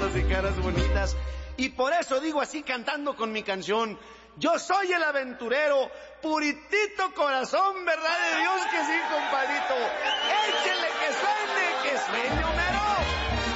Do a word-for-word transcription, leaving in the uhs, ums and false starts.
cartas y caras bonitas. Y por eso digo así cantando con mi canción: yo soy el aventurero, puritito corazón, verdad de Dios que sí, compadrito.